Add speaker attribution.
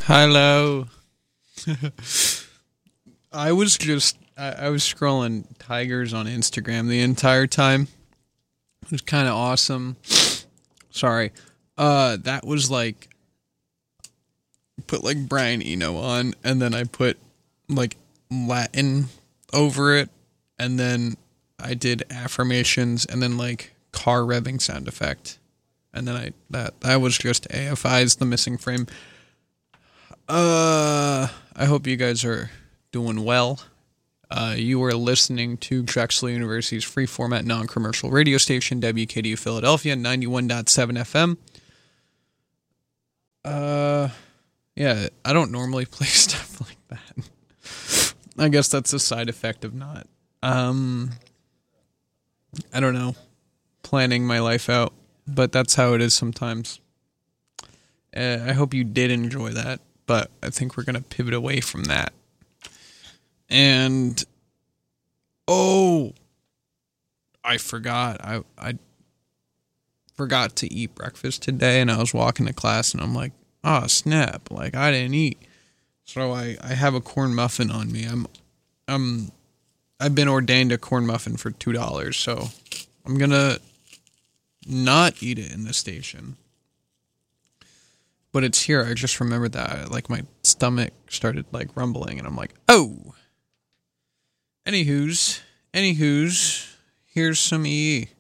Speaker 1: Hello. I was scrolling tigers on Instagram the entire time. It was kind of awesome. Sorry. That was like, put like Brian Eno on, and then I put like Latin over it, and then I did affirmations, and then like car revving sound effect. And then that was just AFI's The Missing Frame. I hope you guys are doing well. You are listening to Drexel University's free format non-commercial radio station, WKDU Philadelphia, 91.7 FM. Yeah, I don't normally play stuff like that. I guess that's a side effect of not, I don't know, planning my life out, but that's how it is sometimes. I hope you did enjoy that, but I think we're going to pivot away from that. And, I forgot. I forgot to eat breakfast today, and I was walking to class, and I'm like, oh, snap, like, I didn't eat. So I have a corn muffin on me. I've been ordained a corn muffin for $2, so I'm gonna not eat it in the station. But it's here. I just remembered that. Like, my stomach started, like, rumbling, and I'm like, oh. Anywho's, here's some EE.